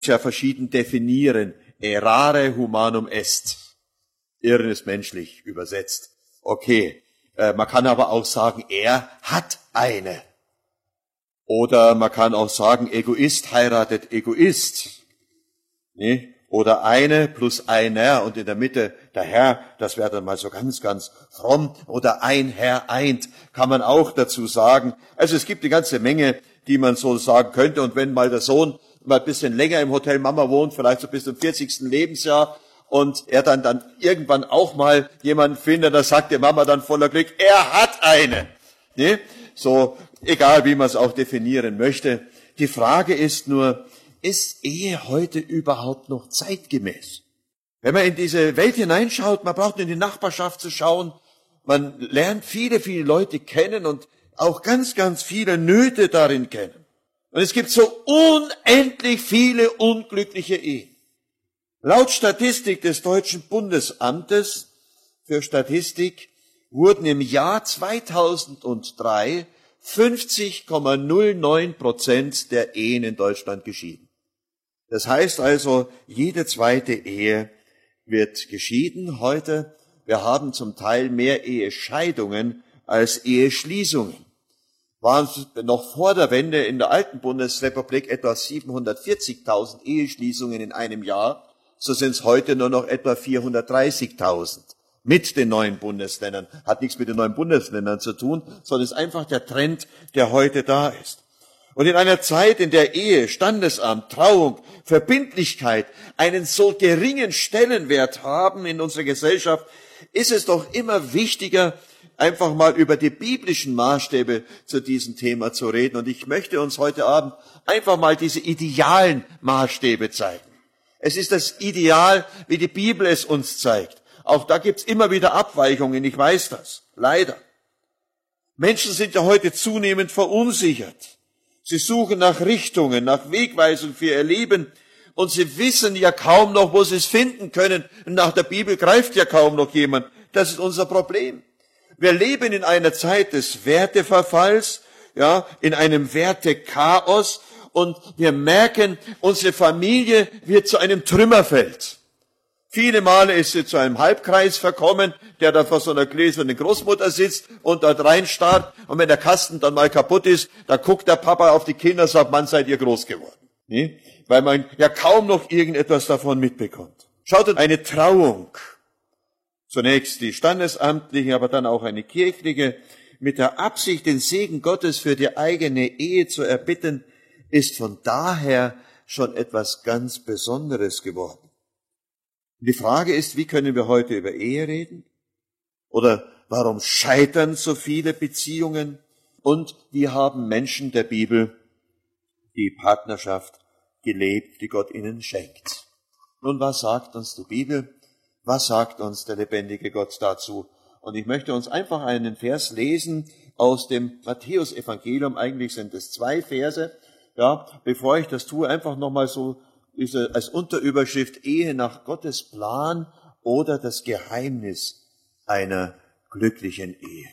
ja verschieden definieren. Errare humanum est. Irren ist menschlich übersetzt. Okay. Man kann aber auch sagen, er hat eine. Oder man kann auch sagen, Egoist heiratet Egoist. Nee? Oder eine plus einer und in der Mitte der Herr, das wäre dann mal so ganz, ganz fromm. Oder ein Herr eint, kann man auch dazu sagen. Also es gibt eine ganze Menge, die man so sagen könnte. Und wenn mal der Sohn mal ein bisschen länger im Hotel Mama wohnt, vielleicht so bis zum 40. Lebensjahr, und er dann irgendwann auch mal jemanden findet, da sagt die Mama dann voller Glück, er hat eine. Nee? So, egal wie man es auch definieren möchte. Die Frage ist nur, ist Ehe heute überhaupt noch zeitgemäß? Wenn man in diese Welt hineinschaut, man braucht in die Nachbarschaft zu schauen, man lernt viele, viele Leute kennen und auch ganz, ganz viele Nöte darin kennen. Und es gibt so unendlich viele unglückliche Ehen. Laut Statistik des Deutschen Bundesamtes für Statistik wurden im Jahr 2003 50,09% der Ehen in Deutschland geschieden. Das heißt also, jede zweite Ehe wird geschieden heute. Wir haben zum Teil mehr Ehescheidungen als Eheschließungen. Waren noch vor der Wende in der alten Bundesrepublik etwa 740.000 Eheschließungen in einem Jahr, so sind es heute nur noch etwa 430.000 mit den neuen Bundesländern. Hat nichts mit den neuen Bundesländern zu tun, sondern ist einfach der Trend, der heute da ist. Und in einer Zeit, in der Ehe, Standesamt, Trauung, Verbindlichkeit einen so geringen Stellenwert haben in unserer Gesellschaft, ist es doch immer wichtiger, einfach mal über die biblischen Maßstäbe zu diesem Thema zu reden. Und ich möchte uns heute Abend einfach mal diese idealen Maßstäbe zeigen. Es ist das Ideal, wie die Bibel es uns zeigt. Auch da gibt's immer wieder Abweichungen, ich weiß das, leider. Menschen sind ja heute zunehmend verunsichert. Sie suchen nach Richtungen, nach Wegweisung für ihr Leben und sie wissen ja kaum noch, wo sie es finden können. Und nach der Bibel greift ja kaum noch jemand. Das ist unser Problem. Wir leben in einer Zeit des Werteverfalls, ja, in einem Wertechaos. Und wir merken, unsere Familie wird zu einem Trümmerfeld. Viele Male ist sie zu einem Halbkreis verkommen, der da vor so einer gläsernen Großmutter sitzt und dort reinstarrt. Und wenn der Kasten dann mal kaputt ist, da guckt der Papa auf die Kinder und sagt, Mann, seid ihr groß geworden. Nee? Weil man ja kaum noch irgendetwas davon mitbekommt. Schaut euch eine Trauung. Zunächst die standesamtliche, aber dann auch eine kirchliche, mit der Absicht, den Segen Gottes für die eigene Ehe zu erbitten, ist von daher schon etwas ganz Besonderes geworden. Die Frage ist, wie können wir heute über Ehe reden? Oder warum scheitern so viele Beziehungen? Und wie haben Menschen der Bibel die Partnerschaft gelebt, die Gott ihnen schenkt? Nun, was sagt uns die Bibel? Was sagt uns der lebendige Gott dazu? Und ich möchte uns einfach einen Vers lesen aus dem Matthäus-Evangelium. Eigentlich sind es 2 Verse. Ja, bevor ich das tue, einfach nochmal so als Unterüberschrift Ehe nach Gottes Plan oder das Geheimnis einer glücklichen Ehe.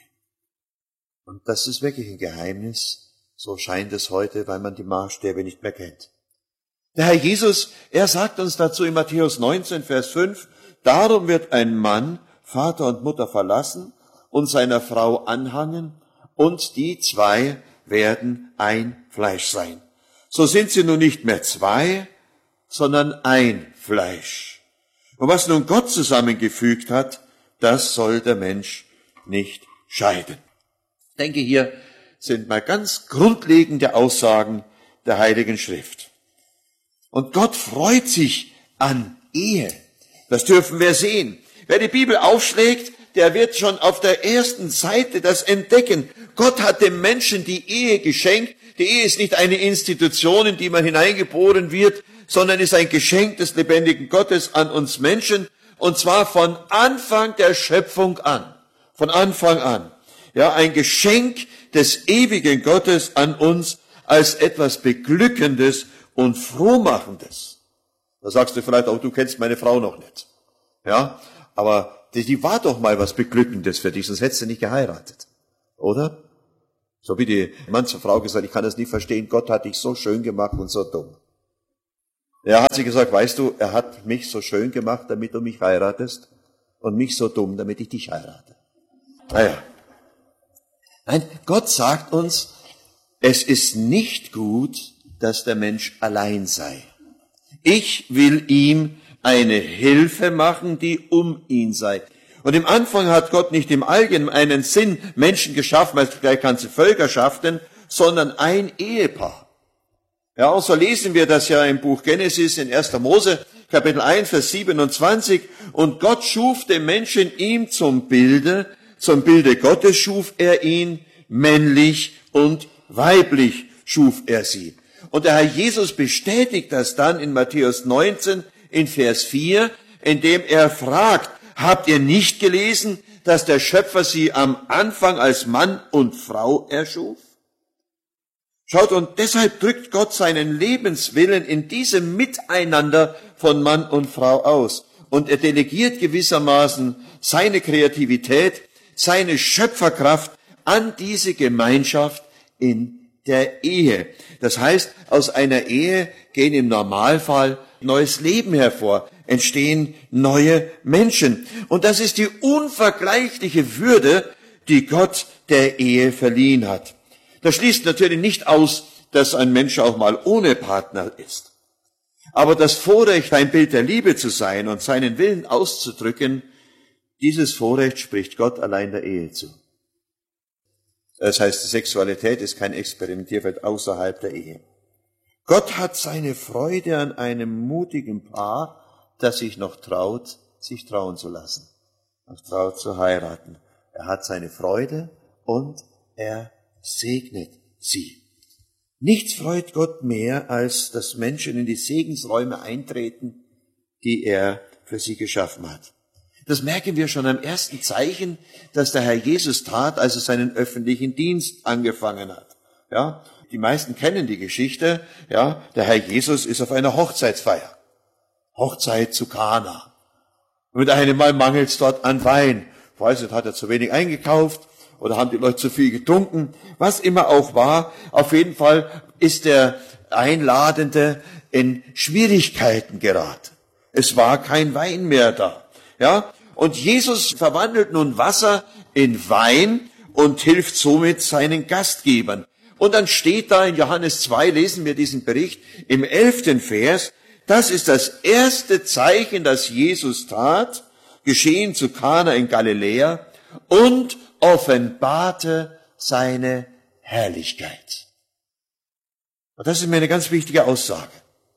Und das ist wirklich ein Geheimnis, so scheint es heute, weil man die Maßstäbe nicht mehr kennt. Der Herr Jesus, er sagt uns dazu in Matthäus 19, Vers 5, darum wird ein Mann Vater und Mutter verlassen und seiner Frau anhangen und die 2 werden ein Fleisch sein. So sind sie nun nicht mehr 2, sondern ein Fleisch. Und was nun Gott zusammengefügt hat, das soll der Mensch nicht scheiden. Ich denke, hier sind mal ganz grundlegende Aussagen der Heiligen Schrift. Und Gott freut sich an Ehe. Das dürfen wir sehen. Wer die Bibel aufschlägt, der wird schon auf der ersten Seite das entdecken. Gott hat dem Menschen die Ehe geschenkt. Die Ehe ist nicht eine Institution, in die man hineingeboren wird, sondern ist ein Geschenk des lebendigen Gottes an uns Menschen, und zwar von Anfang der Schöpfung an. Von Anfang an. Ja, ein Geschenk des ewigen Gottes an uns als etwas Beglückendes und Frohmachendes. Da sagst du vielleicht auch, du kennst meine Frau noch nicht. Ja, aber die war doch mal was Beglückendes für dich, sonst hättest du nicht geheiratet. Oder? So wie die Mann zur Frau gesagt, ich kann das nie verstehen, Gott hat dich so schön gemacht und so dumm. Er hat sich gesagt, weißt du, er hat mich so schön gemacht, damit du mich heiratest, und mich so dumm, damit ich dich heirate. Naja. Nein, Gott sagt uns, es ist nicht gut, dass der Mensch allein sei. Ich will ihm eine Hilfe machen, die um ihn sei. Und im Anfang hat Gott nicht im allgemeinen Sinn Menschen geschaffen, als gleich ganze Völkerschaften, sondern ein Ehepaar. Ja, und so lesen wir das ja im Buch Genesis in 1. Mose, Kapitel 1, Vers 27. Und Gott schuf den Menschen ihm zum Bilde Gottes schuf er ihn, männlich und weiblich schuf er sie. Und der Herr Jesus bestätigt das dann in Matthäus 19 in Vers 4, indem er fragt, habt ihr nicht gelesen, dass der Schöpfer sie am Anfang als Mann und Frau erschuf? Schaut, und deshalb drückt Gott seinen Lebenswillen in diesem Miteinander von Mann und Frau aus. Und er delegiert gewissermaßen seine Kreativität, seine Schöpferkraft an diese Gemeinschaft in der Ehe. Das heißt, aus einer Ehe gehen im Normalfall neues Leben hervor, entstehen neue Menschen. Und das ist die unvergleichliche Würde, die Gott der Ehe verliehen hat. Das schließt natürlich nicht aus, dass ein Mensch auch mal ohne Partner ist. Aber das Vorrecht, ein Bild der Liebe zu sein und seinen Willen auszudrücken, dieses Vorrecht spricht Gott allein der Ehe zu. Das heißt, die Sexualität ist kein Experimentierfeld außerhalb der Ehe. Gott hat seine Freude an einem mutigen Paar, das sich noch traut, sich trauen zu lassen, noch traut zu heiraten. Er hat seine Freude und er segnet sie. Nichts freut Gott mehr, als dass Menschen in die Segensräume eintreten, die er für sie geschaffen hat. Das merken wir schon am ersten Zeichen, das der Herr Jesus tat, als er seinen öffentlichen Dienst angefangen hat. Ja, die meisten kennen die Geschichte. Ja, der Herr Jesus ist auf einer Hochzeitsfeier. Hochzeit zu Kana. Und mit einem Mal mangelt es dort an Wein. Ich weiß nicht, hat er zu wenig eingekauft oder haben die Leute zu viel getrunken? Was immer auch war, auf jeden Fall ist der Einladende in Schwierigkeiten geraten. Es war kein Wein mehr da. Ja, und Jesus verwandelt nun Wasser in Wein und hilft somit seinen Gastgebern. Und dann steht da in Johannes 2, lesen wir diesen Bericht, im 11. Vers, das ist das erste Zeichen, das Jesus tat, geschehen zu Kana in Galiläa, und offenbarte seine Herrlichkeit. Und das ist mir eine ganz wichtige Aussage.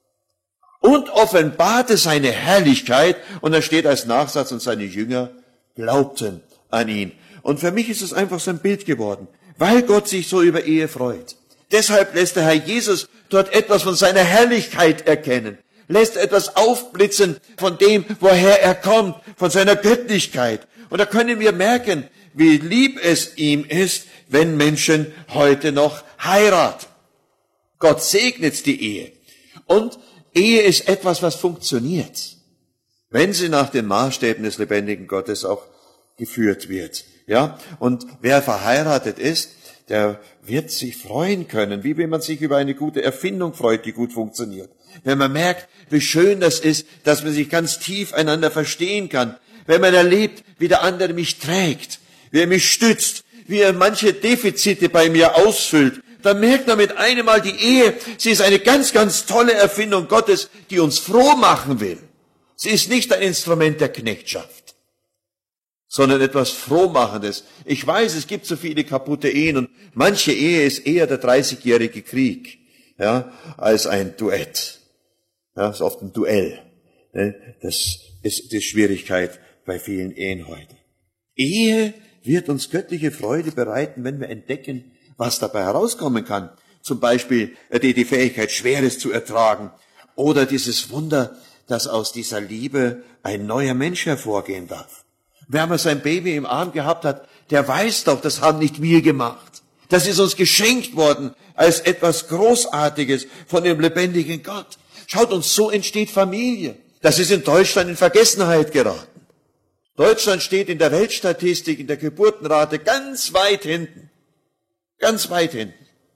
Und offenbarte seine Herrlichkeit, und da steht als Nachsatz, und seine Jünger glaubten an ihn. Und für mich ist es einfach so ein Bild geworden, weil Gott sich so über Ehe freut. Deshalb lässt der Herr Jesus dort etwas von seiner Herrlichkeit erkennen, lässt etwas aufblitzen von dem, woher er kommt, von seiner Göttlichkeit. Und da können wir merken, wie lieb es ihm ist, wenn Menschen heute noch heiraten. Gott segnet die Ehe. Und Ehe ist etwas, was funktioniert, wenn sie nach den Maßstäben des lebendigen Gottes auch geführt wird. Ja, und wer verheiratet ist, der wird sich freuen können, wie wenn man sich über eine gute Erfindung freut, die gut funktioniert. Wenn man merkt, wie schön das ist, dass man sich ganz tief einander verstehen kann. Wenn man erlebt, wie der andere mich trägt, wie er mich stützt, wie er manche Defizite bei mir ausfüllt, dann merkt man mit einem Mal, die Ehe, sie ist eine ganz, ganz tolle Erfindung Gottes, die uns froh machen will. Sie ist nicht ein Instrument der Knechtschaft, sondern etwas Frohmachendes. Ich weiß, es gibt so viele kaputte Ehen und manche Ehe ist eher der 30-jährige Krieg, ja, als ein Duett. Ja, das ist oft ein Duell. Das ist die Schwierigkeit bei vielen Ehen heute. Ehe wird uns göttliche Freude bereiten, wenn wir entdecken, was dabei herauskommen kann. Zum Beispiel die Fähigkeit, Schweres zu ertragen. Oder dieses Wunder, dass aus dieser Liebe ein neuer Mensch hervorgehen darf. Wer mal sein Baby im Arm gehabt hat, der weiß doch, das haben nicht wir gemacht. Das ist uns geschenkt worden als etwas Großartiges von dem lebendigen Gott. Schaut uns, so entsteht Familie. Das ist in Deutschland in Vergessenheit geraten. Deutschland steht in der Weltstatistik, in der Geburtenrate ganz weit hinten. Ganz weit hinten.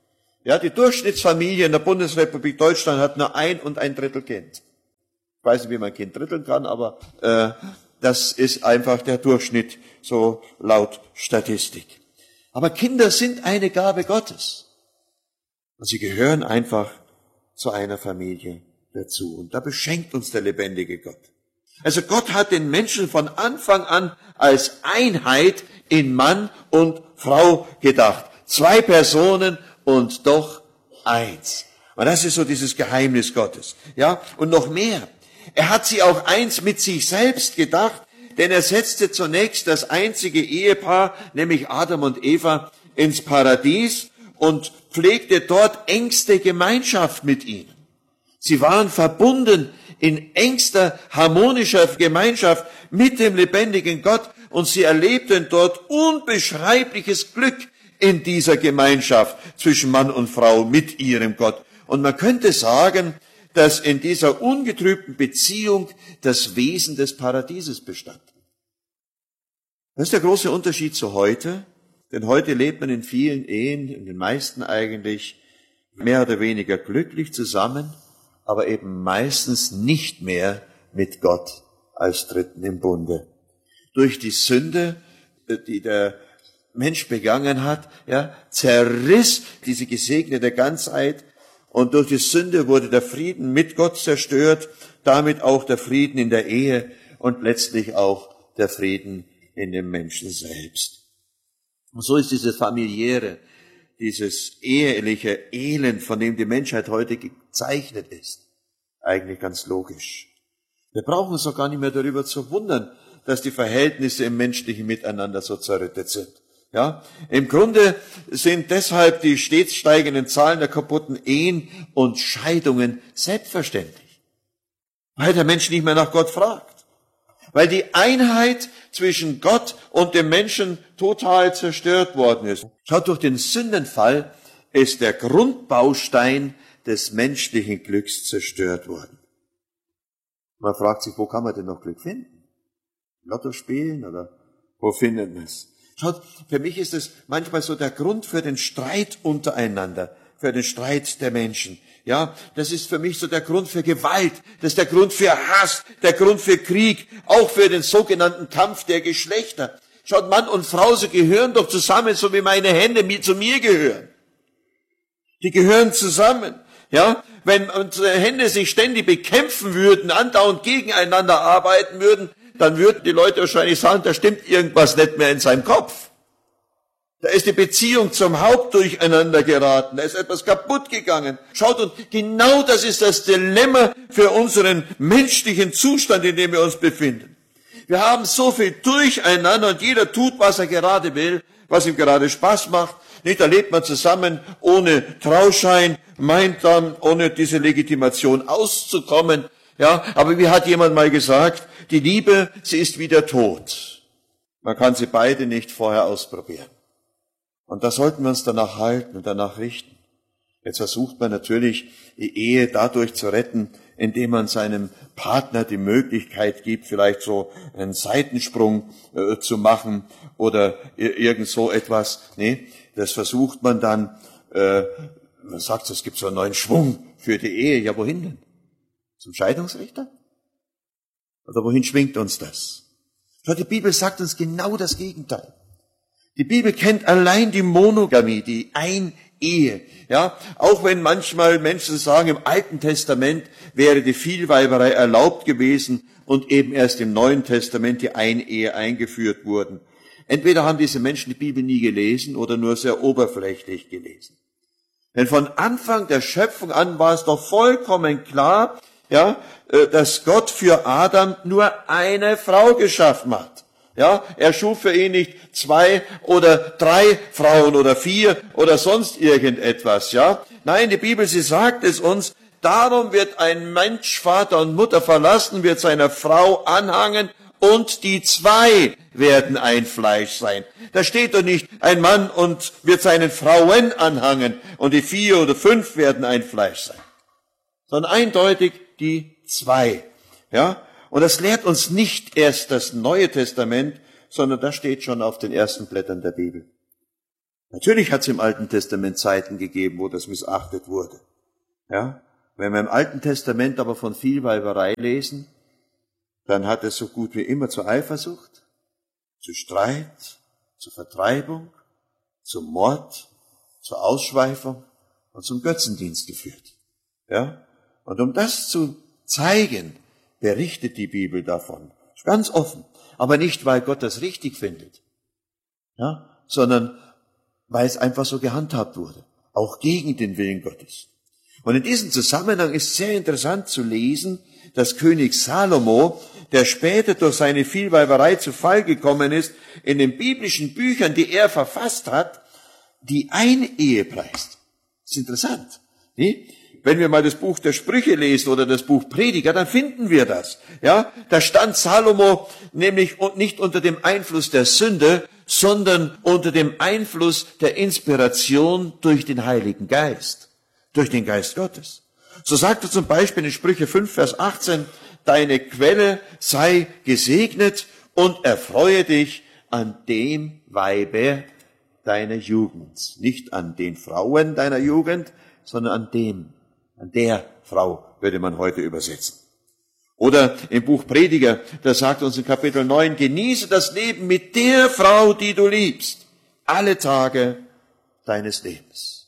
Ja, die Durchschnittsfamilie in der Bundesrepublik Deutschland hat nur 1,1 Kind. Ich weiß nicht, wie man ein Kind dritteln kann, aber das ist einfach der Durchschnitt, so laut Statistik. Aber Kinder sind eine Gabe Gottes. Und sie gehören einfach zu einer Familie dazu. Und da beschenkt uns der lebendige Gott. Also Gott hat den Menschen von Anfang an als Einheit in Mann und Frau gedacht. 2 Personen und doch eins. Und das ist so dieses Geheimnis Gottes. Ja, und noch mehr. Er hat sie auch eins mit sich selbst gedacht, denn er setzte zunächst das einzige Ehepaar, nämlich Adam und Eva, ins Paradies und pflegte dort engste Gemeinschaft mit ihnen. Sie waren verbunden in engster, harmonischer Gemeinschaft mit dem lebendigen Gott und sie erlebten dort unbeschreibliches Glück in dieser Gemeinschaft zwischen Mann und Frau mit ihrem Gott. Und man könnte sagen, dass in dieser ungetrübten Beziehung das Wesen des Paradieses bestand. Das ist der große Unterschied zu heute, denn heute lebt man in vielen Ehen, in den meisten eigentlich, mehr oder weniger glücklich zusammen, aber eben meistens nicht mehr mit Gott als Dritten im Bunde. Durch die Sünde, die der Mensch begangen hat, ja, zerriss diese gesegnete Ganzheit und durch die Sünde wurde der Frieden mit Gott zerstört, damit auch der Frieden in der Ehe und letztlich auch der Frieden in dem Menschen selbst. Und so ist dieses familiäre, dieses eheliche Elend, von dem die Menschheit heute gezeichnet ist, eigentlich ganz logisch. Wir brauchen uns doch gar nicht mehr darüber zu wundern, dass die Verhältnisse im menschlichen Miteinander so zerrüttet sind. Ja, im Grunde sind deshalb die stets steigenden Zahlen der kaputten Ehen und Scheidungen selbstverständlich, weil der Mensch nicht mehr nach Gott fragt, weil die Einheit zwischen Gott und dem Menschen total zerstört worden ist. Schaut, durch den Sündenfall ist der Grundbaustein des menschlichen Glücks zerstört worden. Man fragt sich, wo kann man denn noch Glück finden? Lotto spielen oder wo findet man es? Schaut, für mich ist es manchmal so der Grund für den Streit untereinander, für den Streit der Menschen. Ja, das ist für mich so der Grund für Gewalt, das ist der Grund für Hass, der Grund für Krieg, auch für den sogenannten Kampf der Geschlechter. Schaut, Mann und Frau, sie gehören doch zusammen, so wie meine Hände zu mir gehören. Die gehören zusammen. Ja, wenn unsere Hände sich ständig bekämpfen würden, andauernd gegeneinander arbeiten würden, dann würden die Leute wahrscheinlich sagen, da stimmt irgendwas nicht mehr in seinem Kopf. Da ist die Beziehung zum Hauptdurcheinander geraten, da ist etwas kaputt gegangen. Schaut, und genau das ist das Dilemma für unseren menschlichen Zustand, in dem wir uns befinden. Wir haben so viel Durcheinander und jeder tut, was er gerade will, was ihm gerade Spaß macht. Nicht, da lebt man zusammen ohne Trauschein, meint dann, ohne diese Legitimation auszukommen. Ja, aber wie hat jemand mal gesagt, die Liebe, sie ist wie der Tod. Man kann sie beide nicht vorher ausprobieren. Und da sollten wir uns danach halten und danach richten. Jetzt versucht man natürlich, die Ehe dadurch zu retten, indem man seinem Partner die Möglichkeit gibt, vielleicht so einen Seitensprung zu machen oder irgend so etwas. Nee, das versucht man dann, man sagt, es gibt so einen neuen Schwung für die Ehe. Ja, wohin denn? Zum Scheidungsrichter? Oder wohin schwingt uns das? Schau, die Bibel sagt uns genau das Gegenteil. Die Bibel kennt allein die Monogamie, die Einehe. Ja, auch wenn manchmal Menschen sagen, im Alten Testament wäre die Vielweiberei erlaubt gewesen und eben erst im Neuen Testament die Einehe eingeführt wurden. Entweder haben diese Menschen die Bibel nie gelesen oder nur sehr oberflächlich gelesen. Denn von Anfang der Schöpfung an war es doch vollkommen klar, ja, dass Gott für Adam nur eine Frau geschaffen hat. Ja, er schuf für ihn nicht 2 oder 3 Frauen oder 4 oder sonst irgendetwas, ja. Nein, die Bibel, sie sagt es uns, darum wird ein Mensch Vater und Mutter verlassen, wird seiner Frau anhangen und die 2 werden ein Fleisch sein. Da steht doch nicht, ein Mann und wird seinen Frauen anhangen und die 4 oder 5 werden ein Fleisch sein. Sondern eindeutig die 2, ja. Und das lehrt uns nicht erst das Neue Testament, sondern das steht schon auf den ersten Blättern der Bibel. Natürlich hat es im Alten Testament Zeiten gegeben, wo das missachtet wurde. Ja? Wenn wir im Alten Testament aber von Vielweiberei lesen, dann hat es so gut wie immer zur Eifersucht, zu Streit, zur Vertreibung, zum Mord, zur Ausschweifung und zum Götzendienst geführt. Ja? Und um das zu zeigen, berichtet die Bibel davon. Ganz offen. Aber nicht, weil Gott das richtig findet, ja? Sondern weil es einfach so gehandhabt wurde. Auch gegen den Willen Gottes. Und in diesem Zusammenhang ist sehr interessant zu lesen, dass König Salomo, der später durch seine Vielweiberei zu Fall gekommen ist, in den biblischen Büchern, die er verfasst hat, die Einehe preist. Das ist interessant. Nee? Wenn wir mal das Buch der Sprüche lesen oder das Buch Prediger, dann finden wir das. Ja, da stand Salomo nämlich nicht unter dem Einfluss der Sünde, sondern unter dem Einfluss der Inspiration durch den Heiligen Geist, durch den Geist Gottes. So sagt er zum Beispiel in Sprüche 5, Vers 18, deine Quelle sei gesegnet und erfreue dich an dem Weibe deiner Jugend. Nicht an den Frauen deiner Jugend, sondern an der Frau würde man heute übersetzen. Oder im Buch Prediger, da sagt uns in Kapitel 9, genieße das Leben mit der Frau, die du liebst, alle Tage deines Lebens.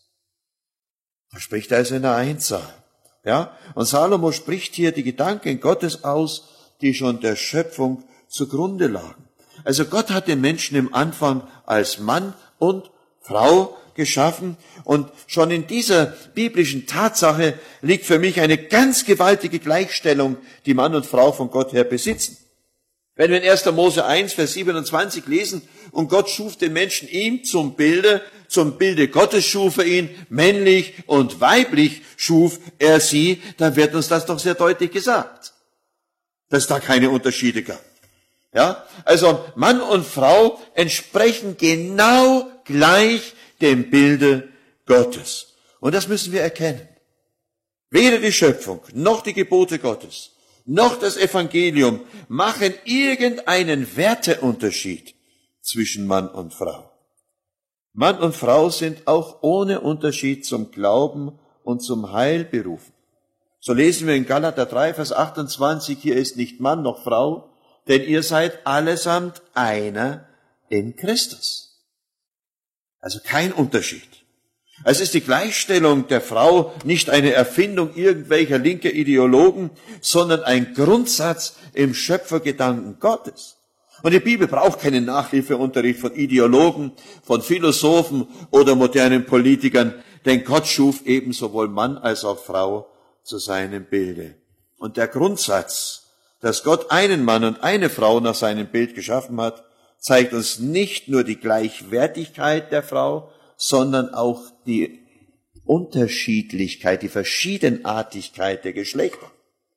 Da spricht also in der Einzahl. Ja? Und Salomo spricht hier die Gedanken Gottes aus, die schon der Schöpfung zugrunde lagen. Also Gott hat den Menschen im Anfang als Mann und Frau geschaffen und schon in dieser biblischen Tatsache liegt für mich eine ganz gewaltige Gleichstellung, die Mann und Frau von Gott her besitzen. Wenn wir in 1. Mose 1, Vers 27 lesen, und Gott schuf den Menschen ihm zum Bilde Gottes schuf er ihn, männlich und weiblich schuf er sie, dann wird uns das doch sehr deutlich gesagt, dass es da keine Unterschiede gab. Ja, also Mann und Frau entsprechen genau gleich dem Bilde Gottes. Und das müssen wir erkennen. Weder die Schöpfung, noch die Gebote Gottes, noch das Evangelium machen irgendeinen Werteunterschied zwischen Mann und Frau. Mann und Frau sind auch ohne Unterschied zum Glauben und zum Heil berufen. So lesen wir in Galater 3, Vers 28, hier ist nicht Mann noch Frau, denn ihr seid allesamt einer in Christus. Also kein Unterschied. Es ist die Gleichstellung der Frau nicht eine Erfindung irgendwelcher linker Ideologen, sondern ein Grundsatz im Schöpfergedanken Gottes. Und die Bibel braucht keinen Nachhilfeunterricht von Ideologen, von Philosophen oder modernen Politikern, denn Gott schuf eben sowohl Mann als auch Frau zu seinem Bilde. Und der Grundsatz, dass Gott einen Mann und eine Frau nach seinem Bild geschaffen hat, zeigt uns nicht nur die Gleichwertigkeit der Frau, sondern auch die Unterschiedlichkeit, die Verschiedenartigkeit der Geschlechter.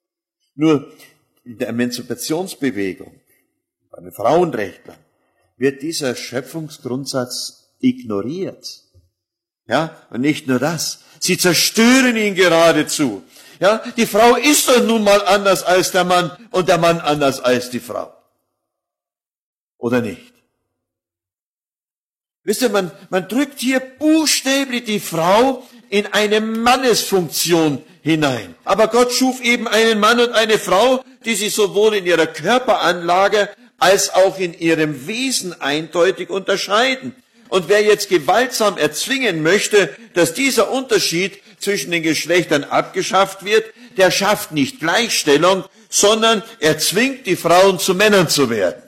Nur in der Emanzipationsbewegung, bei den Frauenrechtlern, wird dieser Schöpfungsgrundsatz ignoriert. Ja, und nicht nur das, sie zerstören ihn geradezu. Ja, die Frau ist doch nun mal anders als der Mann und der Mann anders als die Frau. Oder nicht? Wisst ihr, man drückt hier buchstäblich die Frau in eine Mannesfunktion hinein. Aber Gott schuf eben einen Mann und eine Frau, die sich sowohl in ihrer Körperanlage als auch in ihrem Wesen eindeutig unterscheiden. Und wer jetzt gewaltsam erzwingen möchte, dass dieser Unterschied zwischen den Geschlechtern abgeschafft wird, der schafft nicht Gleichstellung, sondern er zwingt die Frauen zu Männern zu werden.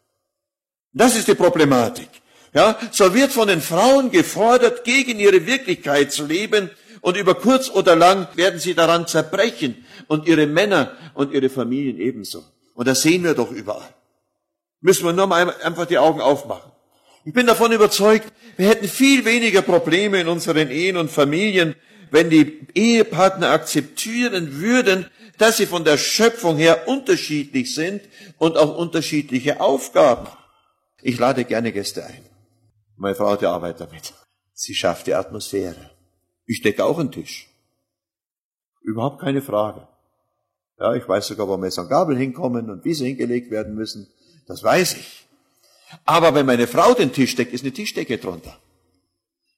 Das ist die Problematik. Ja, so wird von den Frauen gefordert, gegen ihre Wirklichkeit zu leben, und über kurz oder lang werden sie daran zerbrechen und ihre Männer und ihre Familien ebenso. Und das sehen wir doch überall. Müssen wir nur mal einfach die Augen aufmachen. Ich bin davon überzeugt, wir hätten viel weniger Probleme in unseren Ehen und Familien, wenn die Ehepartner akzeptieren würden, dass sie von der Schöpfung her unterschiedlich sind und auch unterschiedliche Aufgaben haben. Ich lade gerne Gäste ein. Meine Frau hat ja Arbeit damit. Sie schafft die Atmosphäre. Ich decke auch einen Tisch. Überhaupt keine Frage. Ja, ich weiß sogar, wo Messer und Gabel hinkommen und wie sie hingelegt werden müssen. Das weiß ich. Aber wenn meine Frau den Tisch deckt, ist eine Tischdecke drunter.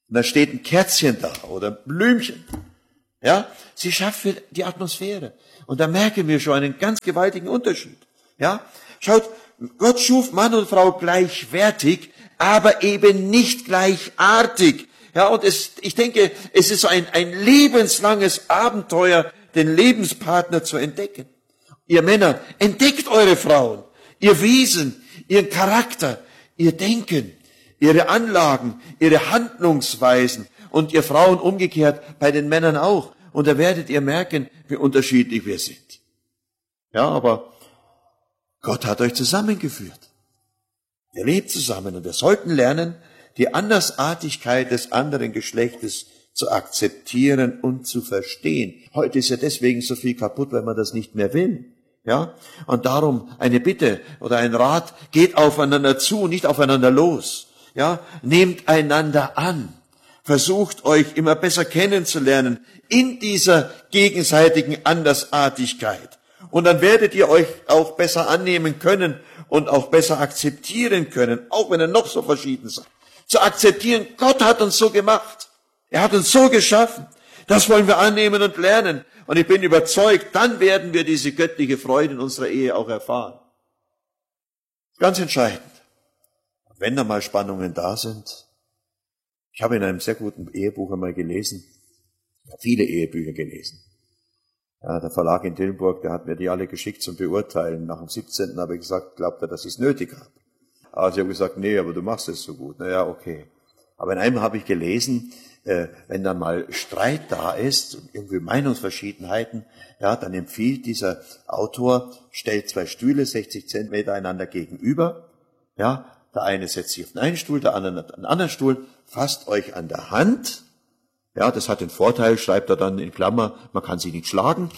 Und da steht ein Kerzchen da oder ein Blümchen. Ja, sie schafft für die Atmosphäre. Und da merken wir schon einen ganz gewaltigen Unterschied. Ja, schaut, Gott schuf Mann und Frau gleichwertig, aber eben nicht gleichartig. Ja, und ich denke, es ist so ein lebenslanges Abenteuer, den Lebenspartner zu entdecken. Ihr Männer, entdeckt eure Frauen, ihr Wesen, ihren Charakter, ihr Denken, ihre Anlagen, ihre Handlungsweisen und ihr Frauen umgekehrt bei den Männern auch. Und da werdet ihr merken, wie unterschiedlich wir sind. Ja, aber Gott hat euch zusammengeführt. Ihr lebt zusammen und wir sollten lernen, die Andersartigkeit des anderen Geschlechtes zu akzeptieren und zu verstehen. Heute ist ja deswegen so viel kaputt, weil man das nicht mehr will. Ja? Und darum eine Bitte oder ein Rat, geht aufeinander zu, nicht aufeinander los. Ja? Nehmt einander an. Versucht euch immer besser kennenzulernen in dieser gegenseitigen Andersartigkeit. Und dann werdet ihr euch auch besser annehmen können und auch besser akzeptieren können, auch wenn ihr noch so verschieden seid. Zu akzeptieren, Gott hat uns so gemacht. Er hat uns so geschaffen. Das wollen wir annehmen und lernen. Und ich bin überzeugt, dann werden wir diese göttliche Freude in unserer Ehe auch erfahren. Ganz entscheidend. Wenn da mal Spannungen da sind. Ich habe in einem sehr guten Ehebuch einmal gelesen, ich habe viele Ehebücher gelesen. Ja, der Verlag in Dillenburg, der hat mir die alle geschickt zum Beurteilen. Nach dem 17. habe ich gesagt, glaubt er, dass ich es nötig habe. Also ich habe gesagt, nee, aber du machst es so gut. Naja, okay. Aber in einem habe ich gelesen, wenn dann mal Streit da ist, irgendwie Meinungsverschiedenheiten, ja, dann empfiehlt dieser Autor, stellt 2 Stühle 60 Zentimeter einander gegenüber, ja, der eine setzt sich auf den einen Stuhl, der andere auf den anderen Stuhl, fasst euch an der Hand, ja, das hat den Vorteil, schreibt er dann in Klammer, man kann sie nicht schlagen,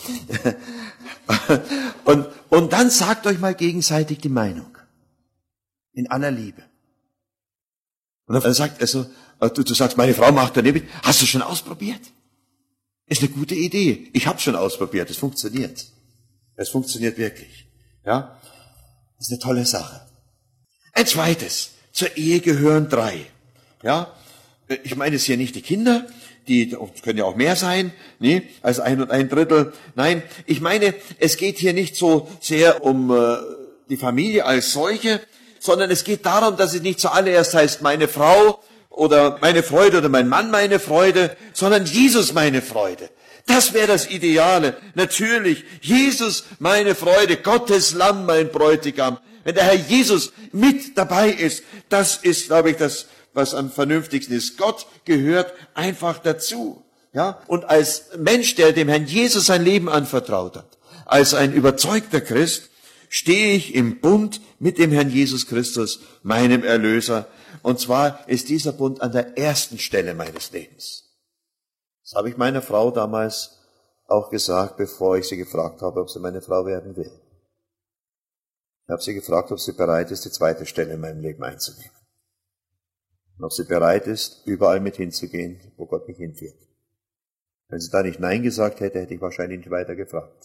und dann sagt euch mal gegenseitig die Meinung, in aller Liebe. Und dann sagt er so, du sagst, meine Frau macht daneben, hast du schon ausprobiert? Ist eine gute Idee. Ich habe schon ausprobiert, es funktioniert. Es funktioniert wirklich. Ja, das ist eine tolle Sache. Ein zweites, zur Ehe gehören 3. Ja, ich meine es hier nicht die Kinder, die können ja auch mehr sein, nee, als 1 1/3. Nein, ich meine, es geht hier nicht so sehr um die Familie als solche, sondern es geht darum, dass es nicht zuallererst heißt, meine Frau oder meine Freude oder mein Mann meine Freude, sondern Jesus meine Freude. Das wäre das Ideale. Natürlich, Jesus meine Freude, Gottes Lamm mein Bräutigam. Wenn der Herr Jesus mit dabei ist, das ist, glaube ich, das, was am vernünftigsten ist. Gott gehört einfach dazu. Ja? Und als Mensch, der dem Herrn Jesus sein Leben anvertraut hat, als ein überzeugter Christ, stehe ich im Bund mit dem Herrn Jesus Christus, meinem Erlöser. Und zwar ist dieser Bund an der ersten Stelle meines Lebens. Das habe ich meiner Frau damals auch gesagt, bevor ich sie gefragt habe, ob sie meine Frau werden will. Ich habe sie gefragt, ob sie bereit ist, die zweite Stelle in meinem Leben einzunehmen. Und ob sie bereit ist, überall mit hinzugehen, wo Gott mich hinführt. Wenn sie da nicht Nein gesagt hätte, hätte ich wahrscheinlich nicht weiter gefragt.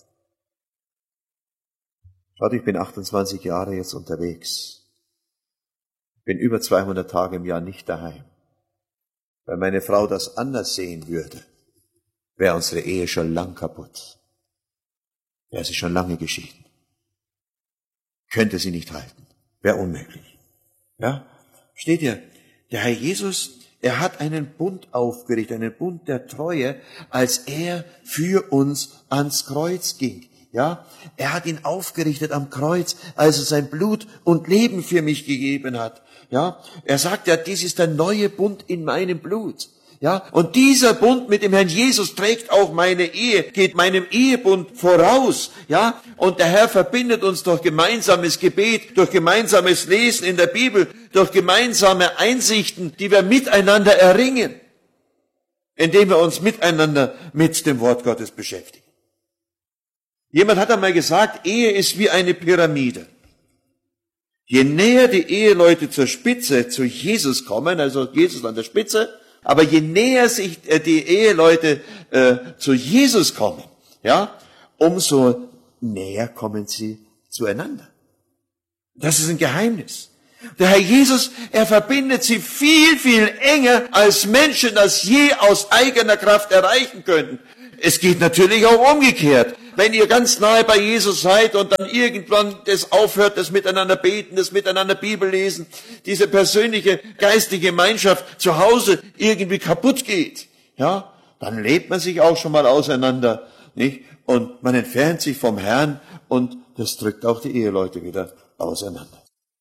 Schaut, ich bin 28 Jahre jetzt unterwegs. Bin über 200 Tage im Jahr nicht daheim. Wenn meine Frau das anders sehen würde, wäre unsere Ehe schon lang kaputt. Wäre sie schon lange geschieden. Könnte sie nicht halten. Wäre unmöglich. Ja? Steht ihr? Der Herr Jesus, er hat einen Bund aufgerichtet, einen Bund der Treue, als er für uns ans Kreuz ging. Ja, er hat ihn aufgerichtet am Kreuz, als er sein Blut und Leben für mich gegeben hat. Ja, er sagt ja, dies ist der neue Bund in meinem Blut. Ja, und dieser Bund mit dem Herrn Jesus trägt auch meine Ehe, geht meinem Ehebund voraus. Ja, und der Herr verbindet uns durch gemeinsames Gebet, durch gemeinsames Lesen in der Bibel, durch gemeinsame Einsichten, die wir miteinander erringen, indem wir uns miteinander mit dem Wort Gottes beschäftigen. Jemand hat einmal gesagt, Ehe ist wie eine Pyramide. Je näher die Eheleute zur Spitze zu Jesus kommen, also Jesus an der Spitze, aber je näher sich die Eheleute zu Jesus kommen, ja, umso näher kommen sie zueinander. Das ist ein Geheimnis. Der Herr Jesus, er verbindet sie viel, viel enger, als Menschen das je aus eigener Kraft erreichen könnten. Es geht natürlich auch umgekehrt. Wenn ihr ganz nahe bei Jesus seid und dann irgendwann das aufhört, das Miteinander beten, das Miteinander Bibel lesen, diese persönliche geistige Gemeinschaft zu Hause irgendwie kaputt geht, ja, dann lebt man sich auch schon mal auseinander, nicht? Und man entfernt sich vom Herrn und das drückt auch die Eheleute wieder auseinander.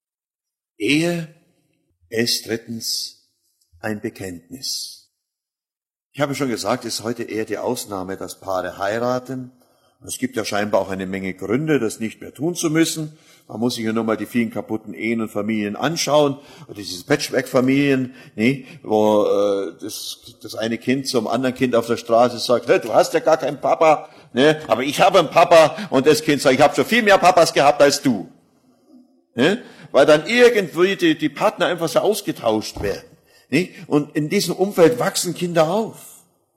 Ehe ist drittens ein Bekenntnis. Ich habe schon gesagt, es ist heute eher die Ausnahme, dass Paare heiraten. Es gibt ja scheinbar auch eine Menge Gründe, das nicht mehr tun zu müssen. Man muss sich ja nur mal die vielen kaputten Ehen und Familien anschauen, oder diese Patchwork-Familien, ne, wo das eine Kind zum anderen Kind auf der Straße sagt, du hast ja gar keinen Papa, ne, aber ich habe einen Papa, und das Kind sagt, ich habe schon viel mehr Papas gehabt als du. Ne? Weil dann irgendwie die Partner einfach so ausgetauscht werden. Ne? Und in diesem Umfeld wachsen Kinder auf.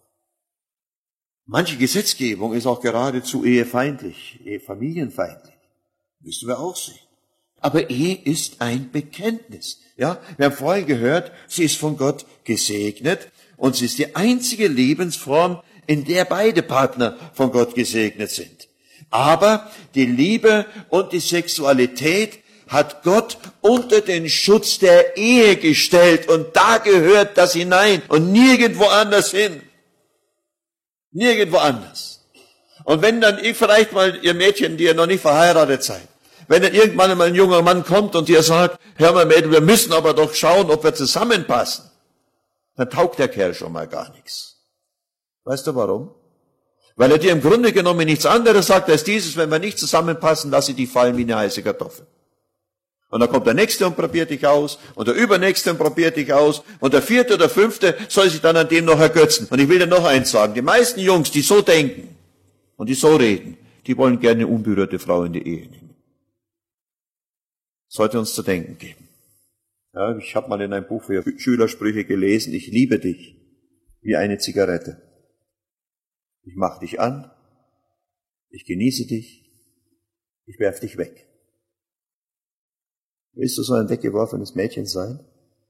Manche Gesetzgebung ist auch geradezu ehefeindlich, familienfeindlich. Müssen wir auch sehen. Aber Ehe ist ein Bekenntnis. Ja, wir haben vorhin gehört, sie ist von Gott gesegnet und sie ist die einzige Lebensform, in der beide Partner von Gott gesegnet sind. Aber die Liebe und die Sexualität hat Gott unter den Schutz der Ehe gestellt und da gehört das hinein und nirgendwo anders hin. Nirgendwo anders. Und wenn dann vielleicht mal ihr Mädchen, die ja noch nicht verheiratet seid, wenn dann irgendwann mal ein junger Mann kommt und ihr sagt, hör mal Mädel, wir müssen aber doch schauen, ob wir zusammenpassen, dann taugt der Kerl schon mal gar nichts. Weißt du warum? Weil er dir im Grunde genommen nichts anderes sagt als dieses, wenn wir nicht zusammenpassen, lass sie dich fallen wie eine heiße Kartoffel. Und dann kommt der Nächste und probiert dich aus, und der Übernächste und probiert dich aus, und der Vierte oder Fünfte soll sich dann an dem noch ergötzen. Und ich will dir noch eins sagen, die meisten Jungs, die so denken und die so reden, die wollen gerne eine unberührte Frau in die Ehe nehmen. Sollte uns zu denken geben. Ja, ich habe mal in einem Buch für Schülersprüche gelesen, ich liebe dich wie eine Zigarette. Ich mach dich an, ich genieße dich, ich werf dich weg. Willst du so ein weggeworfenes Mädchen sein?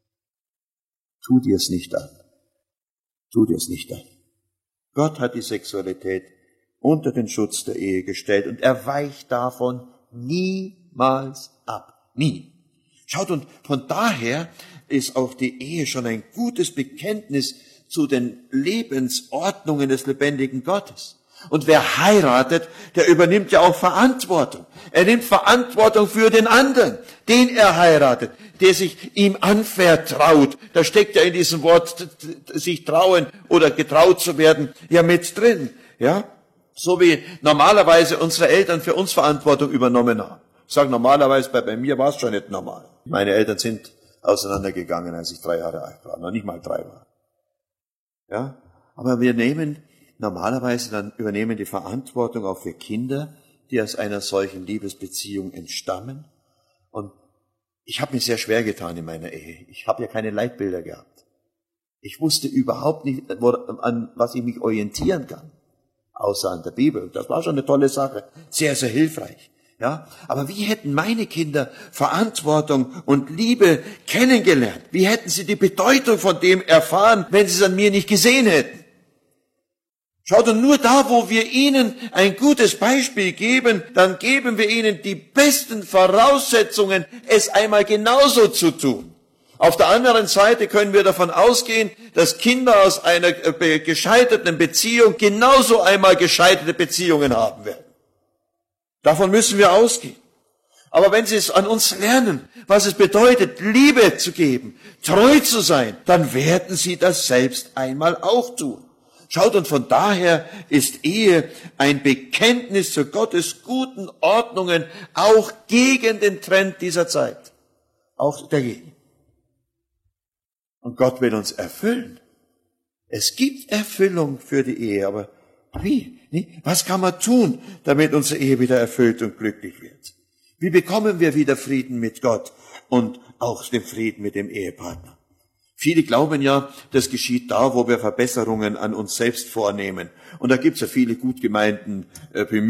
Tu dir es nicht an. Tu dir es nicht an. Gott hat die Sexualität unter den Schutz der Ehe gestellt und er weicht davon niemals ab. Nie. Schaut, und von daher ist auch die Ehe schon ein gutes Bekenntnis zu den Lebensordnungen des lebendigen Gottes. Und wer heiratet, der übernimmt ja auch Verantwortung. Er nimmt Verantwortung für den anderen, den er heiratet, der sich ihm anvertraut. Da steckt ja in diesem Wort, sich trauen oder getraut zu werden, ja mit drin. Ja, so wie normalerweise unsere Eltern für uns Verantwortung übernommen haben. Ich sage normalerweise, bei mir war es schon nicht normal. Meine Eltern sind auseinandergegangen, als ich 3 Jahre alt war, noch nicht mal 3 war. Ja, aber wir normalerweise dann übernehmen die Verantwortung auch für Kinder, die aus einer solchen Liebesbeziehung entstammen. Und ich habe mir sehr schwer getan in meiner Ehe. Ich habe ja keine Leitbilder gehabt. Ich wusste überhaupt nicht, an was ich mich orientieren kann, außer an der Bibel. Das war schon eine tolle Sache, sehr, sehr hilfreich. Ja, aber wie hätten meine Kinder Verantwortung und Liebe kennengelernt? Wie hätten sie die Bedeutung von dem erfahren, wenn sie es an mir nicht gesehen hätten? Schaut, und nur da, wo wir ihnen ein gutes Beispiel geben, dann geben wir ihnen die besten Voraussetzungen, es einmal genauso zu tun. Auf der anderen Seite können wir davon ausgehen, dass Kinder aus einer gescheiterten Beziehung genauso einmal gescheiterte Beziehungen haben werden. Davon müssen wir ausgehen. Aber wenn sie es an uns lernen, was es bedeutet, Liebe zu geben, treu zu sein, dann werden sie das selbst einmal auch tun. Schaut, und von daher ist Ehe ein Bekenntnis zu Gottes guten Ordnungen, auch gegen den Trend dieser Zeit. Auch dagegen. Und Gott will uns erfüllen. Es gibt Erfüllung für die Ehe, aber wie? Was kann man tun, damit unsere Ehe wieder erfüllt und glücklich wird? Wie bekommen wir wieder Frieden mit Gott und auch den Frieden mit dem Ehepartner? Viele glauben ja, das geschieht da, wo wir Verbesserungen an uns selbst vornehmen. Und da gibt's ja viele gut gemeinten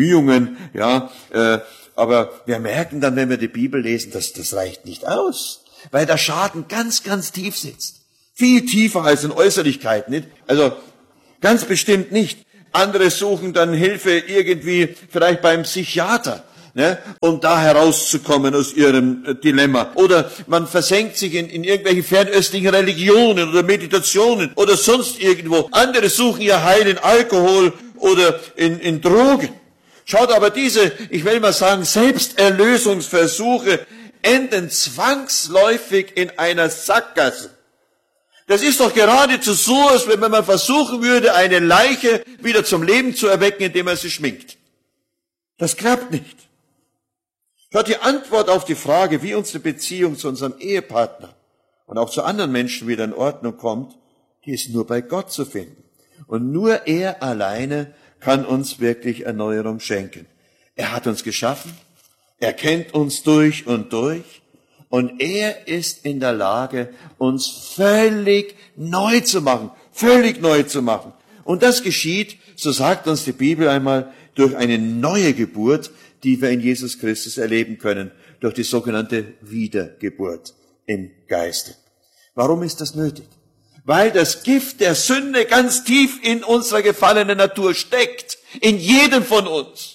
Bemühungen, ja. Aber wir merken dann, wenn wir die Bibel lesen, das reicht nicht aus. weil der Schaden ganz, ganz tief sitzt. Viel tiefer als in Äußerlichkeiten, nicht? Also, ganz bestimmt nicht. Andere suchen dann Hilfe irgendwie vielleicht beim Psychiater, ne, um da herauszukommen aus ihrem Dilemma. Oder man versenkt sich in irgendwelche fernöstlichen Religionen oder Meditationen oder sonst irgendwo. Andere suchen ihr Heil in Alkohol oder in Drogen. Schaut aber diese, ich will mal sagen, Selbsterlösungsversuche enden zwangsläufig in einer Sackgasse. Das ist doch geradezu so, als wenn man versuchen würde, eine Leiche wieder zum Leben zu erwecken, indem man sie schminkt. Das klappt nicht. Schaut, die Antwort auf die Frage, wie unsere Beziehung zu unserem Ehepartner und auch zu anderen Menschen wieder in Ordnung kommt, die ist nur bei Gott zu finden. Und nur er alleine kann uns wirklich Erneuerung schenken. Er hat uns geschaffen, er kennt uns durch und er ist in der Lage, uns völlig neu zu machen. Und das geschieht, so sagt uns die Bibel einmal, durch eine neue Geburt, die wir in Jesus Christus erleben können, durch die sogenannte Wiedergeburt im Geiste. Warum ist das nötig? Weil das Gift der Sünde ganz tief in unserer gefallenen Natur steckt. In jedem von uns.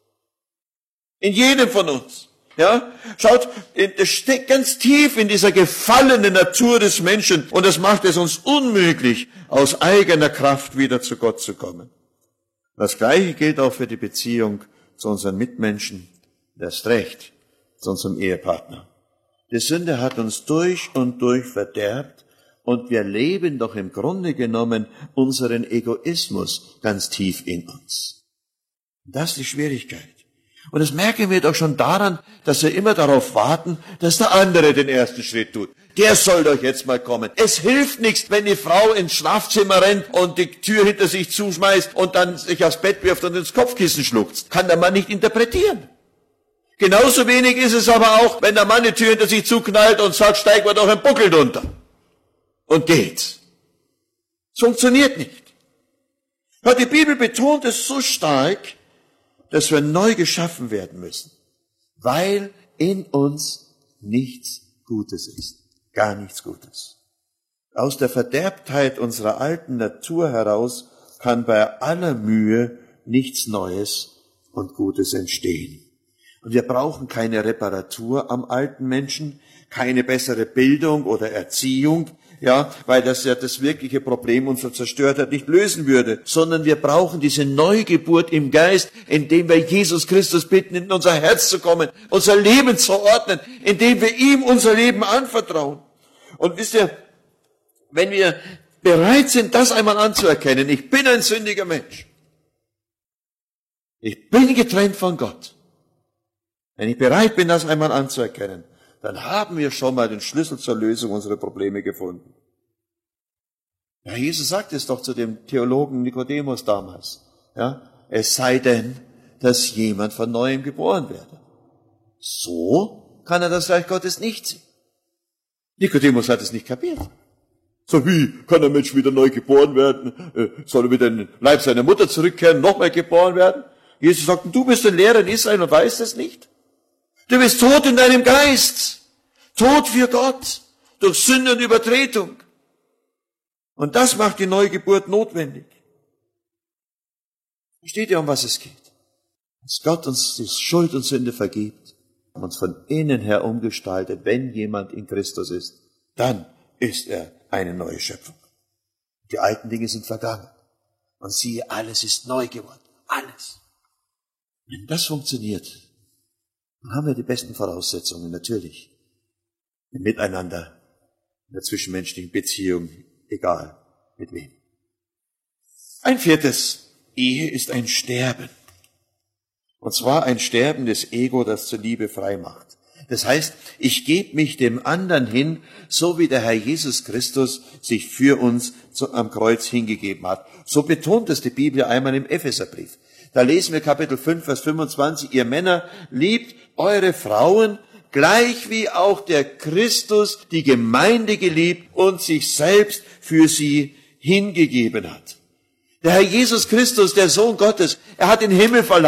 Ja, schaut, das steckt ganz tief in dieser gefallenen Natur des Menschen und das macht es uns unmöglich, aus eigener Kraft wieder zu Gott zu kommen. Das Gleiche gilt auch für die Beziehung zu unseren Mitmenschen, erst recht zu unserem Ehepartner. Die Sünde hat uns durch und durch verderbt und wir leben doch im Grunde genommen unseren Egoismus ganz tief in uns. Das ist die Schwierigkeit. Und das merken wir doch schon daran, dass wir immer darauf warten, dass der andere den ersten Schritt tut. Der soll doch jetzt mal kommen. Es hilft nichts, wenn die Frau ins Schlafzimmer rennt und die Tür hinter sich zuschmeißt und dann sich aufs Bett wirft und ins Kopfkissen schluckt. Kann der Mann nicht interpretieren. Genauso wenig ist es aber auch, wenn der Mann die Tür hinter sich zuknallt und sagt, steig mal doch im Buckel runter. Und geht. Es funktioniert nicht. Ja, die Bibel betont es so stark, dass wir neu geschaffen werden müssen, weil in uns nichts Gutes ist, gar nichts Gutes. Aus der Verderbtheit unserer alten Natur heraus kann bei aller Mühe nichts Neues und Gutes entstehen. Und wir brauchen keine Reparatur am alten Menschen, keine bessere Bildung oder Erziehung, ja, weil das ja das wirkliche Problem unserer Zerstörtheit nicht lösen würde, sondern wir brauchen diese Neugeburt im Geist, indem wir Jesus Christus bitten, in unser Herz zu kommen, unser Leben zu ordnen, indem wir ihm unser Leben anvertrauen. Und wisst ihr, wenn wir bereit sind, das einmal anzuerkennen, ich bin ein sündiger Mensch, ich bin getrennt von Gott, wenn ich bereit bin, das einmal anzuerkennen, dann haben wir schon mal den Schlüssel zur Lösung unserer Probleme gefunden. Ja, Jesus sagt es doch zu dem Theologen Nikodemus damals. Ja, es sei denn, dass jemand von Neuem geboren werde. So kann er das Reich Gottes nicht sehen. Nikodemus hat es nicht kapiert. So, wie kann ein Mensch wieder neu geboren werden? Soll er wieder in den Leib seiner Mutter zurückkehren, nochmal geboren werden? Jesus sagt, du bist ein Lehrer in Israel und weißt es nicht? Du bist tot in deinem Geist. Tot für Gott. Durch Sünde und Übertretung. Und das macht die Neugeburt notwendig. Versteht ihr, um was es geht? Dass Gott uns die Schuld und Sünde vergibt, uns von innen her umgestaltet, wenn jemand in Christus ist, dann ist er eine neue Schöpfung. Die alten Dinge sind vergangen. Und siehe, alles ist neu geworden. Alles. Wenn das funktioniert, dann haben wir die besten Voraussetzungen, natürlich. Im Miteinander, in der zwischenmenschlichen Beziehung, egal mit wem. Ein viertes, Ehe ist ein Sterben. Und zwar ein Sterben des Ego, das zur Liebe frei macht. Das heißt, ich gebe mich dem anderen hin, so wie der Herr Jesus Christus sich für uns am Kreuz hingegeben hat. So betont es die Bibel einmal im Epheserbrief. Da lesen wir Kapitel 5, Vers 25, ihr Männer, liebt eure Frauen, gleich wie auch der Christus die Gemeinde geliebt und sich selbst für sie hingegeben hat. Der Herr Jesus Christus, der Sohn Gottes, er hat den Himmel verlassen.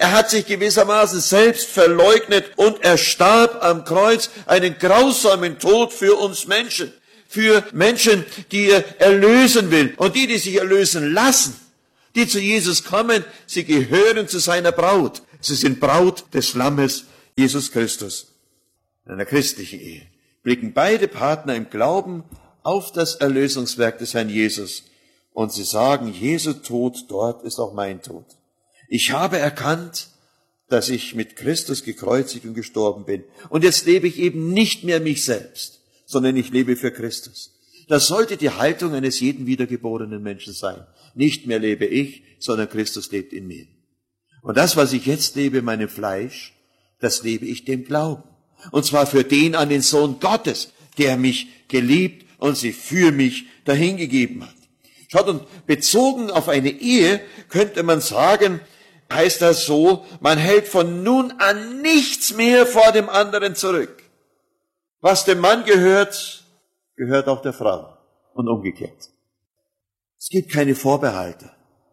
Er hat sich gewissermaßen selbst verleugnet und er starb am Kreuz einen grausamen Tod für uns Menschen. Für Menschen, die er erlösen will. Und die sich erlösen lassen, die zu Jesus kommen, sie gehören zu seiner Braut. Sie sind Braut des Lammes Jesus Christus. In einer christlichen Ehe blicken beide Partner im Glauben auf das Erlösungswerk des Herrn Jesus. Und sie sagen, Jesu Tod dort ist auch mein Tod. Ich habe erkannt, dass ich mit Christus gekreuzigt und gestorben bin. Und jetzt lebe ich eben nicht mehr mich selbst, sondern ich lebe für Christus. Das sollte die Haltung eines jeden wiedergeborenen Menschen sein. Nicht mehr lebe ich, sondern Christus lebt in mir. Und das, was ich jetzt lebe, meinem Fleisch, das lebe ich dem Glauben. Und zwar für den an den Sohn Gottes, der mich geliebt und sie für mich dahingegeben hat. Schaut, und bezogen auf eine Ehe könnte man sagen, heißt das so, man hält von nun an nichts mehr vor dem anderen zurück. Was dem Mann gehört, gehört auch der Frau und umgekehrt. Es gibt keine Vorbehalte,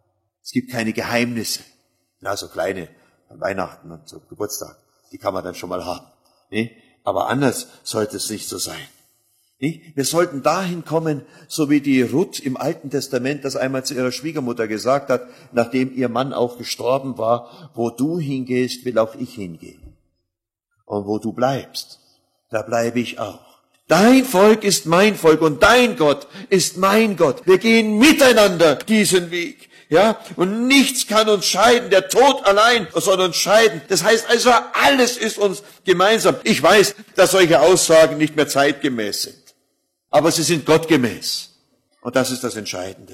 es gibt keine Geheimnisse. Na, so kleine an Weihnachten und zum Geburtstag, die kann man dann schon mal haben. Nee? Aber anders sollte es nicht so sein. Nee? Wir sollten dahin kommen, so wie die Ruth im Alten Testament das einmal zu ihrer Schwiegermutter gesagt hat, nachdem ihr Mann auch gestorben war, wo du hingehst, will auch ich hingehen. Und wo du bleibst, da bleibe ich auch. Dein Volk ist mein Volk und dein Gott ist mein Gott. Wir gehen miteinander diesen Weg. Ja, und nichts kann uns scheiden, der Tod allein soll uns scheiden. Das heißt also, alles ist uns gemeinsam. Ich weiß, dass solche Aussagen nicht mehr zeitgemäß sind, aber sie sind gottgemäß. Und das ist das Entscheidende.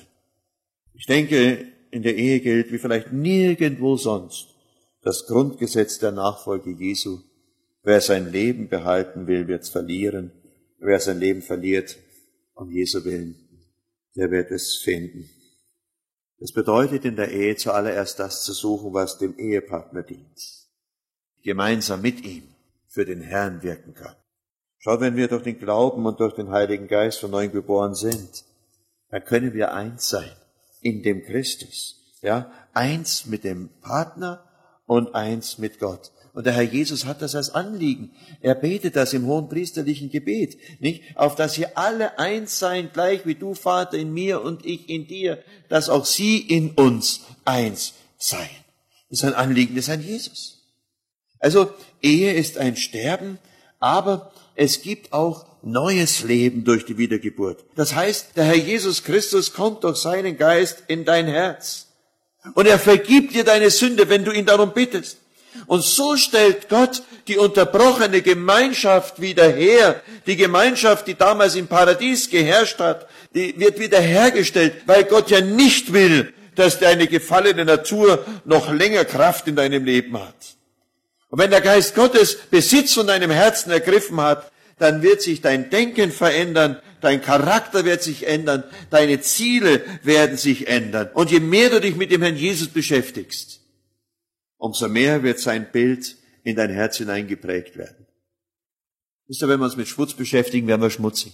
Ich denke, in der Ehe gilt, wie vielleicht nirgendwo sonst, das Grundgesetz der Nachfolge Jesu. Wer sein Leben behalten will, wird es verlieren. Wer sein Leben verliert, um Jesu willen, der wird es finden. Das bedeutet in der Ehe zuallererst das zu suchen, was dem Ehepartner dient. Gemeinsam mit ihm für den Herrn wirken kann. Schau, wenn wir durch den Glauben und durch den Heiligen Geist von neuem geboren sind, dann können wir eins sein in dem Christus. Ja, eins mit dem Partner und eins mit Gott. Und der Herr Jesus hat das als Anliegen. Er betet das im hohenpriesterlichen Gebet, nicht? Auf dass ihr alle eins seid, gleich wie du, Vater, in mir und ich in dir, dass auch sie in uns eins seien. Das ist ein Anliegen des Herrn Jesus. Also, Ehe ist ein Sterben, aber es gibt auch neues Leben durch die Wiedergeburt. Das heißt, der Herr Jesus Christus kommt durch seinen Geist in dein Herz. Und er vergibt dir deine Sünde, wenn du ihn darum bittest. Und so stellt Gott die unterbrochene Gemeinschaft wieder her. Die Gemeinschaft, die damals im Paradies geherrscht hat, die wird wiederhergestellt, weil Gott ja nicht will, dass deine gefallene Natur noch länger Kraft in deinem Leben hat. Und wenn der Geist Gottes Besitz von deinem Herzen ergriffen hat, dann wird sich dein Denken verändern, dein Charakter wird sich ändern, deine Ziele werden sich ändern. Und je mehr du dich mit dem Herrn Jesus beschäftigst, umso mehr wird sein Bild in dein Herz hineingeprägt werden. Wisst ihr, wenn wir uns mit Schmutz beschäftigen, werden wir schmutzig.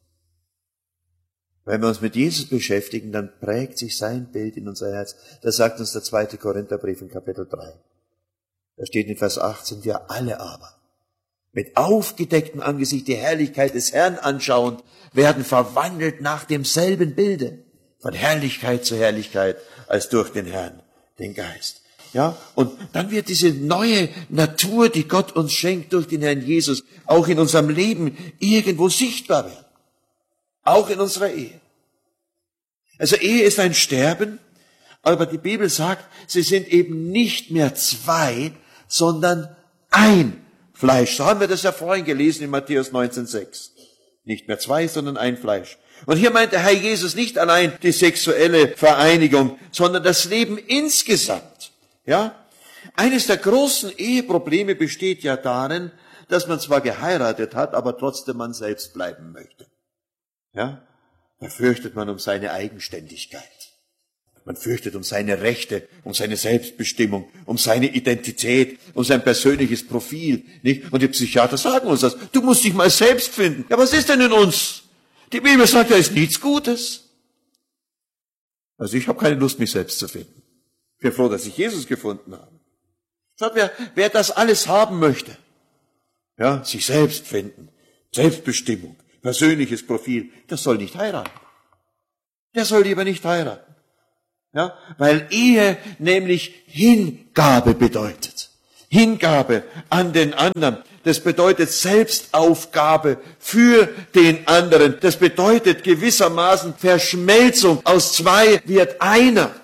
Wenn wir uns mit Jesus beschäftigen, dann prägt sich sein Bild in unser Herz. Das sagt uns der 2. Korintherbrief in Kapitel 3. Da steht in Vers 18, wir alle aber, mit aufgedecktem Angesicht die Herrlichkeit des Herrn anschauend, werden verwandelt nach demselben Bilde, von Herrlichkeit zu Herrlichkeit, als durch den Herrn, den Geist. Ja, und dann wird diese neue Natur, die Gott uns schenkt durch den Herrn Jesus, auch in unserem Leben irgendwo sichtbar werden. Auch in unserer Ehe. Also Ehe ist ein Sterben, aber die Bibel sagt, sie sind eben nicht mehr zwei, sondern ein Fleisch. So haben wir das ja vorhin gelesen in Matthäus 19,6. Nicht mehr zwei, sondern ein Fleisch. Und hier meint der Herr Jesus nicht allein die sexuelle Vereinigung, sondern das Leben insgesamt. Ja, eines der großen Eheprobleme besteht ja darin, dass man zwar geheiratet hat, aber trotzdem man selbst bleiben möchte. Ja, da fürchtet man um seine Eigenständigkeit. Man fürchtet um seine Rechte, um seine Selbstbestimmung, um seine Identität, um sein persönliches Profil, nicht? Und die Psychiater sagen uns das. Du musst dich mal selbst finden. Ja, was ist denn in uns? Die Bibel sagt, da ist nichts Gutes. Also ich habe keine Lust, mich selbst zu finden. Ich bin froh, dass ich Jesus gefunden habe. Schaut, wer das alles haben möchte, ja, sich selbst finden, Selbstbestimmung, persönliches Profil, das soll nicht heiraten. Der soll lieber nicht heiraten. Ja, weil Ehe nämlich Hingabe bedeutet. Hingabe an den anderen. Das bedeutet Selbstaufgabe für den anderen. Das bedeutet gewissermaßen Verschmelzung. Aus zwei wird einer.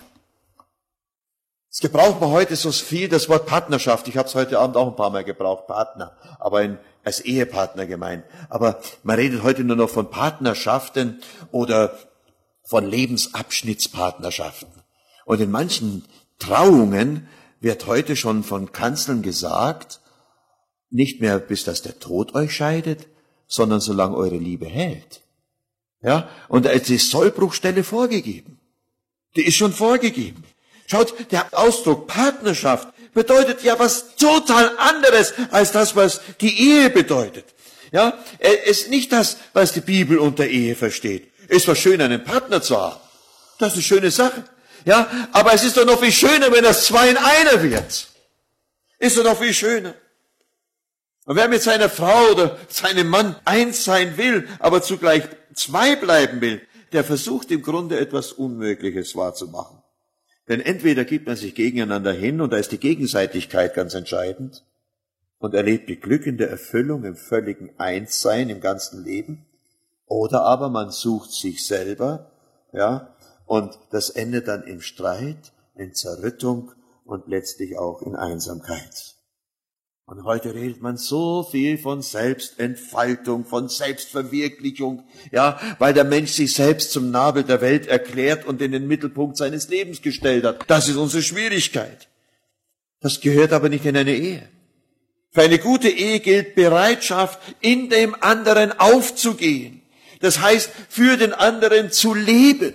Das gebraucht man heute so viel, das Wort Partnerschaft. Ich habe es heute Abend auch ein paar Mal gebraucht, Partner, aber als Ehepartner gemeint. Aber man redet heute nur noch von Partnerschaften oder von Lebensabschnittspartnerschaften. Und in manchen Trauungen wird heute schon von Kanzeln gesagt, nicht mehr bis dass der Tod euch scheidet, sondern solange eure Liebe hält. Ja, und da ist die Sollbruchstelle vorgegeben. Die ist schon vorgegeben. Schaut, der Ausdruck Partnerschaft bedeutet ja was total anderes als das, was die Ehe bedeutet. Ja, es ist nicht das, was die Bibel unter Ehe versteht. Ist doch schön, einen Partner zu haben. Das ist eine schöne Sache. Ja, aber es ist doch noch viel schöner, wenn das zwei in einer wird. Ist doch noch viel schöner. Und wer mit seiner Frau oder seinem Mann eins sein will, aber zugleich zwei bleiben will, der versucht im Grunde etwas Unmögliches wahrzumachen. Denn entweder gibt man sich gegeneinander hin, und da ist die Gegenseitigkeit ganz entscheidend, und erlebt die Glück in der Erfüllung, im völligen Einssein, im ganzen Leben, oder aber man sucht sich selber, ja, und das endet dann im Streit, in Zerrüttung und letztlich auch in Einsamkeit. Und heute redet man so viel von Selbstentfaltung, von Selbstverwirklichung, ja, weil der Mensch sich selbst zum Nabel der Welt erklärt und in den Mittelpunkt seines Lebens gestellt hat. Das ist unsere Schwierigkeit. Das gehört aber nicht in eine Ehe. Für eine gute Ehe gilt Bereitschaft, in dem anderen aufzugehen. Das heißt, für den anderen zu leben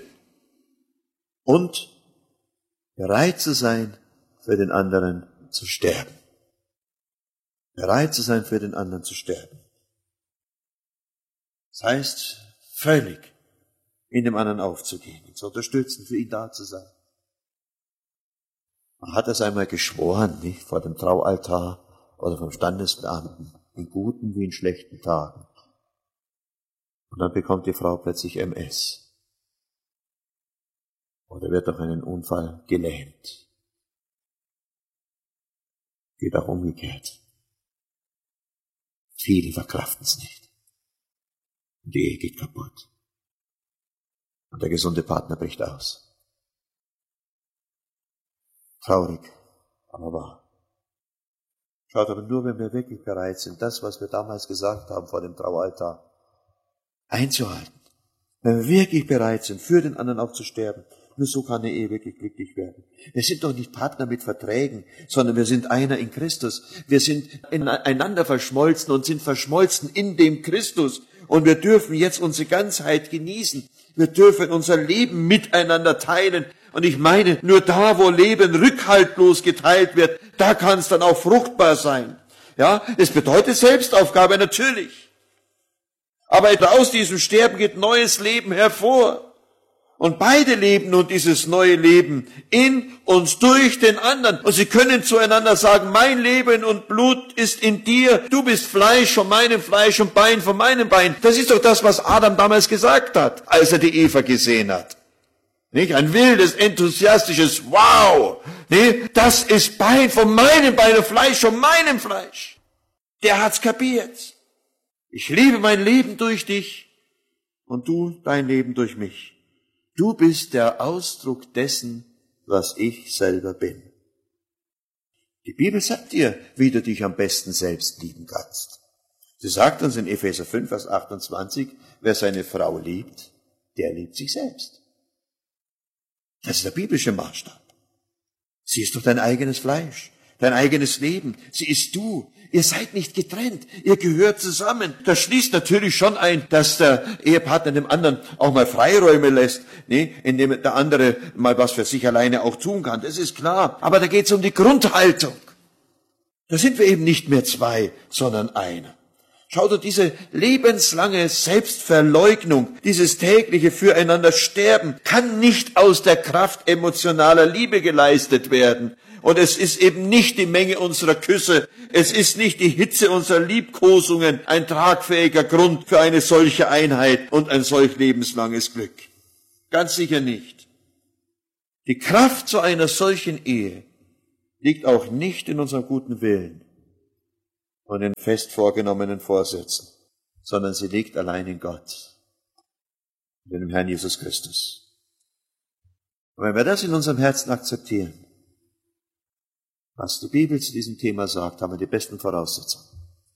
und bereit zu sein, für den anderen zu sterben. Bereit zu sein, für den anderen zu sterben. Das heißt, völlig in dem anderen aufzugehen, ihn zu unterstützen, für ihn da zu sein. Man hat das einmal geschworen, nicht, vor dem Traualtar oder vom Standesbeamten, in guten wie in schlechten Tagen. Und dann bekommt die Frau plötzlich MS. Oder wird durch einen Unfall gelähmt. Geht auch umgekehrt. Viele verkraften es nicht. Und die Ehe geht kaputt. Und der gesunde Partner bricht aus. Traurig, aber wahr. Schaut, aber nur wenn wir wirklich bereit sind, das, was wir damals gesagt haben vor dem Traualtar, einzuhalten. Wenn wir wirklich bereit sind, für den anderen auch zu sterben, nur so kann eine Ehe wirklich glücklich werden. Wir sind doch nicht Partner mit Verträgen, sondern wir sind einer in Christus. Wir sind ineinander verschmolzen und sind verschmolzen in dem Christus. Und wir dürfen jetzt unsere Ganzheit genießen. Wir dürfen unser Leben miteinander teilen. Und ich meine, nur da, wo Leben rückhaltlos geteilt wird, da kann es dann auch fruchtbar sein. Ja, es bedeutet Selbstaufgabe, natürlich. Aber aus diesem Sterben geht neues Leben hervor. Und beide leben nun dieses neue Leben in uns durch den anderen. Und sie können zueinander sagen, mein Leben und Blut ist in dir. Du bist Fleisch von meinem Fleisch und Bein von meinem Bein. Das ist doch das, was Adam damals gesagt hat, als er die Eva gesehen hat. Nicht? Ein wildes, enthusiastisches Wow. Nicht? Das ist Bein von meinem Bein und Fleisch von meinem Fleisch. Der hat's kapiert. Ich liebe mein Leben durch dich und du dein Leben durch mich. Du bist der Ausdruck dessen, was ich selber bin. Die Bibel sagt dir, wie du dich am besten selbst lieben kannst. Sie sagt uns in Epheser 5, Vers 28, wer seine Frau liebt, der liebt sich selbst. Das ist der biblische Maßstab. Sie ist doch dein eigenes Fleisch, dein eigenes Leben. Sie ist du. Ihr seid nicht getrennt, ihr gehört zusammen. Das schließt natürlich schon ein, dass der Ehepartner dem anderen auch mal Freiräume lässt, ne? Indem der andere mal was für sich alleine auch tun kann. Das ist klar. Aber da geht es um die Grundhaltung. Da sind wir eben nicht mehr zwei, sondern einer. Schaut doch, diese lebenslange Selbstverleugnung, dieses tägliche Füreinander Sterben, kann nicht aus der Kraft emotionaler Liebe geleistet werden. Und es ist eben nicht die Menge unserer Küsse, es ist nicht die Hitze unserer Liebkosungen ein tragfähiger Grund für eine solche Einheit und ein solch lebenslanges Glück. Ganz sicher nicht. Die Kraft zu einer solchen Ehe liegt auch nicht in unserem guten Willen und in fest vorgenommenen Vorsätzen, sondern sie liegt allein in Gott, in dem Herrn Jesus Christus. Und wenn wir das in unserem Herzen akzeptieren, was die Bibel zu diesem Thema sagt, haben wir die besten Voraussetzungen.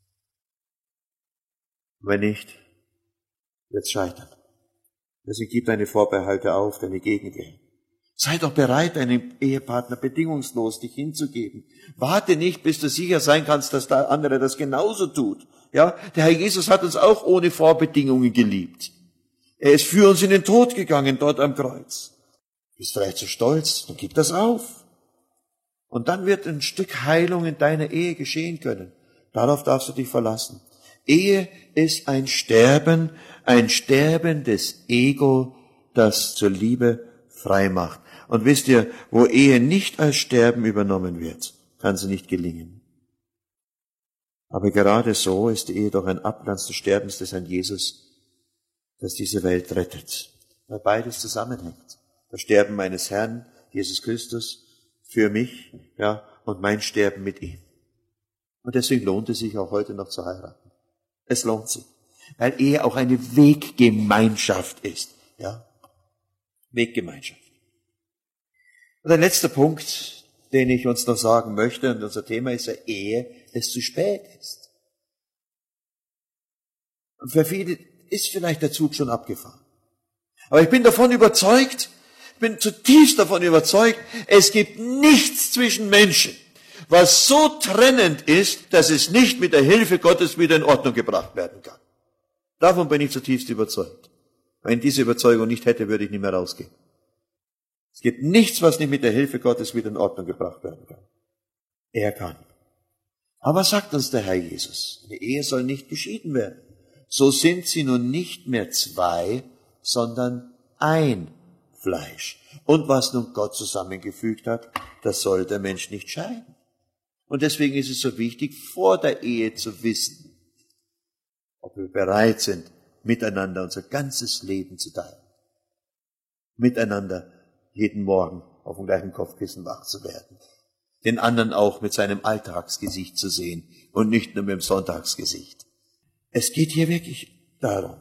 Wenn nicht, wird es scheitern. Deswegen gib deine Vorbehalte auf, deine Gegenwehr. Sei doch bereit, deinem Ehepartner bedingungslos dich hinzugeben. Warte nicht, bis du sicher sein kannst, dass der andere das genauso tut. Ja, der Herr Jesus hat uns auch ohne Vorbedingungen geliebt. Er ist für uns in den Tod gegangen, dort am Kreuz. Bist vielleicht zu stolz, dann gib das auf. Und dann wird ein Stück Heilung in deiner Ehe geschehen können. Darauf darfst du dich verlassen. Ehe ist ein Sterben des Ego, das zur Liebe frei macht. Und wisst ihr, wo Ehe nicht als Sterben übernommen wird, kann sie nicht gelingen. Aber gerade so ist die Ehe doch ein Abglanz des Sterbens des Herrn Jesus, das diese Welt rettet. Weil beides zusammenhängt. Das Sterben meines Herrn, Jesus Christus, für mich, ja, und mein Sterben mit ihm. Und deswegen lohnt es sich auch heute noch zu heiraten. Es lohnt sich. Weil Ehe auch eine Weggemeinschaft ist, ja. Weggemeinschaft. Und ein letzter Punkt, den ich uns noch sagen möchte, und unser Thema ist ja Ehe, das zu spät ist. Und für viele ist vielleicht der Zug schon abgefahren. Aber ich bin davon überzeugt, ich bin zutiefst davon überzeugt, es gibt nichts zwischen Menschen, was so trennend ist, dass es nicht mit der Hilfe Gottes wieder in Ordnung gebracht werden kann. Davon bin ich zutiefst überzeugt. Wenn ich diese Überzeugung nicht hätte, würde ich nicht mehr rausgehen. Es gibt nichts, was nicht mit der Hilfe Gottes wieder in Ordnung gebracht werden kann. Er kann. Aber was sagt uns der Herr Jesus? Eine Ehe soll nicht geschieden werden. So sind sie nun nicht mehr zwei, sondern ein Fleisch. Und was nun Gott zusammengefügt hat, das soll der Mensch nicht scheiden. Und deswegen ist es so wichtig, vor der Ehe zu wissen, ob wir bereit sind, miteinander unser ganzes Leben zu teilen. Miteinander jeden Morgen auf dem gleichen Kopfkissen wach zu werden. Den anderen auch mit seinem Alltagsgesicht zu sehen und nicht nur mit dem Sonntagsgesicht. Es geht hier wirklich darum.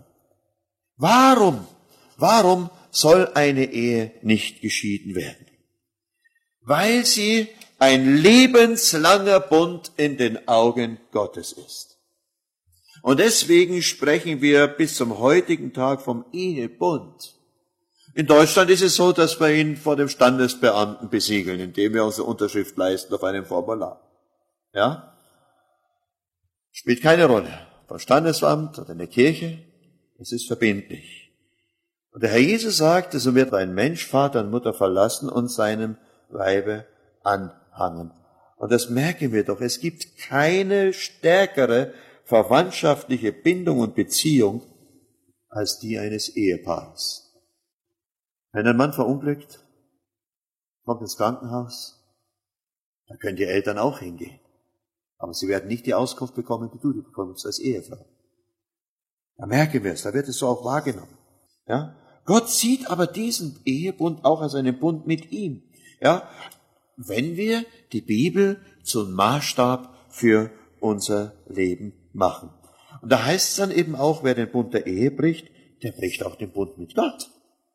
Warum soll eine Ehe nicht geschieden werden? Weil sie ein lebenslanger Bund in den Augen Gottes ist. Und deswegen sprechen wir bis zum heutigen Tag vom Ehebund. In Deutschland ist es so, dass wir ihn vor dem Standesbeamten besiegeln, indem wir unsere Unterschrift leisten auf einem Formular. Ja? Spielt keine Rolle. Vom Standesamt oder in der Kirche, es ist verbindlich. Und der Herr Jesus sagt, so wird ein Mensch Vater und Mutter verlassen und seinem Weibe anhangen. Und das merken wir doch. Es gibt keine stärkere verwandtschaftliche Bindung und Beziehung als die eines Ehepaares. Wenn ein Mann verunglückt, kommt ins Krankenhaus, da können die Eltern auch hingehen. Aber sie werden nicht die Auskunft bekommen, die du bekommst als Ehefrau. Da merken wir es, da wird es so auch wahrgenommen. Ja? Gott sieht aber diesen Ehebund auch als einen Bund mit ihm. Ja? Wenn wir die Bibel zum Maßstab für unser Leben machen. Und da heißt es dann eben auch, wer den Bund der Ehe bricht, der bricht auch den Bund mit Gott.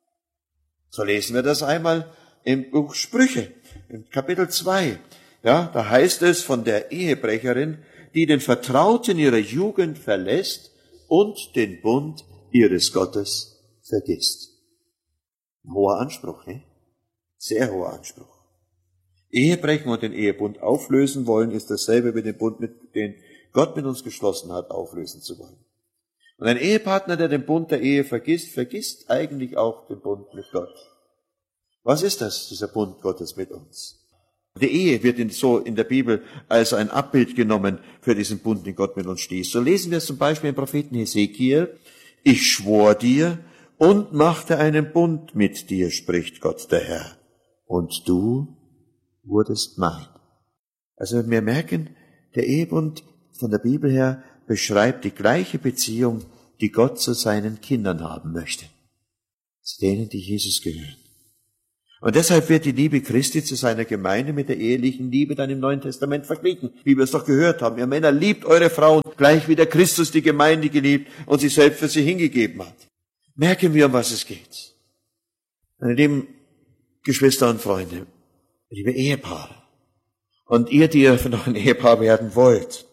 So lesen wir das einmal im Buch Sprüche, im Kapitel 2. Ja, da heißt es von der Ehebrecherin, die den Vertrauten ihrer Jugend verlässt und den Bund ihres Gottes vergisst. Ein hoher Anspruch, ne? Sehr hoher Anspruch. Ehebrechen und den Ehebund auflösen wollen, ist dasselbe wie den Bund, den Gott mit uns geschlossen hat, auflösen zu wollen. Und ein Ehepartner, der den Bund der Ehe vergisst, vergisst eigentlich auch den Bund mit Gott. Was ist das, dieser Bund Gottes mit uns? Die Ehe wird in der Bibel als ein Abbild genommen für diesen Bund, den Gott mit uns schließt. So lesen wir es zum Beispiel im Propheten Hesekiel. Ich schwor dir und machte einen Bund mit dir, spricht Gott der Herr. Und du wurdest mein. Also wir merken, der Ehebund von der Bibel her beschreibt die gleiche Beziehung, die Gott zu seinen Kindern haben möchte. Zu denen, die Jesus gehören. Und deshalb wird die Liebe Christi zu seiner Gemeinde mit der ehelichen Liebe dann im Neuen Testament verglichen, wie wir es doch gehört haben. Ihr Männer, liebt eure Frauen, gleich wie der Christus die Gemeinde geliebt und sich selbst für sie hingegeben hat. Merken wir, um was es geht. Meine lieben Geschwister und Freunde, liebe Ehepaare, und ihr, die ihr noch ein Ehepaar werden wollt,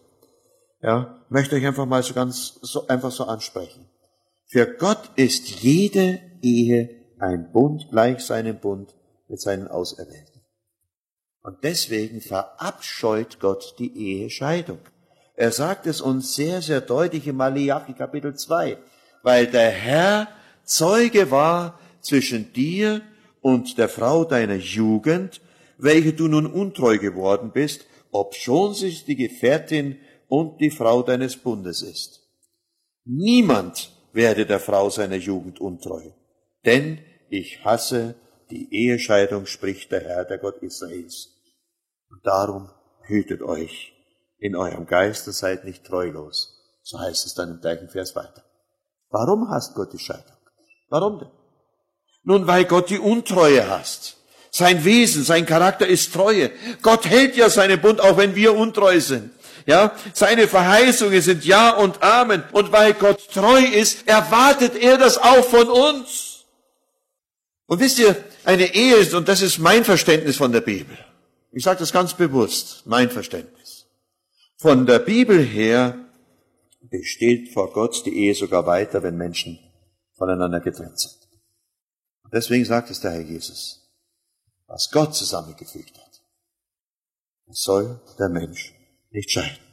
ja, möchte ich einfach mal einfach so ansprechen. Für Gott ist jede Ehe ein Bund gleich seinem Bund mit seinen Auserwählten. Und deswegen verabscheut Gott die Ehescheidung. Er sagt es uns sehr, sehr deutlich in Malachi Kapitel 2, weil der Herr Zeuge war zwischen dir und der Frau deiner Jugend, welche du nun untreu geworden bist, obschon sie die Gefährtin und die Frau deines Bundes ist. Niemand werde der Frau seiner Jugend untreu, denn ich hasse die Ehescheidung, spricht der Herr, der Gott Israels. Und darum hütet euch in eurem Geist und seid nicht treulos. So heißt es dann im gleichen Vers weiter. Warum hasst Gott die Scheidung? Warum denn? Nun, weil Gott die Untreue hasst. Sein Wesen, sein Charakter ist Treue. Gott hält ja seinen Bund, auch wenn wir untreu sind. Ja, seine Verheißungen sind Ja und Amen. Und weil Gott treu ist, erwartet er das auch von uns. Und wisst ihr, eine Ehe ist, und das ist mein Verständnis von der Bibel. Ich sage das ganz bewusst, mein Verständnis. Von der Bibel her besteht vor Gott die Ehe sogar weiter, wenn Menschen voneinander getrennt sind. Und deswegen sagt es der Herr Jesus, was Gott zusammengefügt hat, das soll der Mensch nicht scheiden.